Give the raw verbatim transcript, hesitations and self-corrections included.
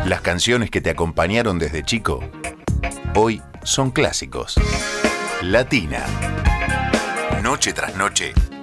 Las canciones que te acompañaron desde chico, hoy son clásicos. Latina. Noche tras noche,